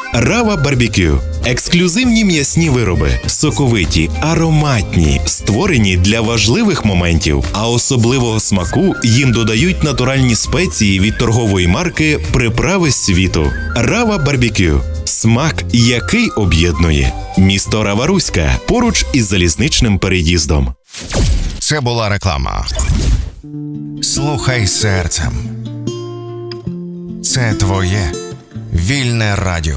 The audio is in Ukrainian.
Рава Барбекю. Ексклюзивні м'ясні вироби, соковиті, ароматні, створені для важливих моментів, а особливого смаку їм додають натуральні спеції від торгової марки «Приправи світу». Рава Барбекю. Смак, який об'єднує. Місто Рава-Руська, поруч із залізничним переїздом. Це була реклама. Слухай серцем. Це твоє вільне радіо.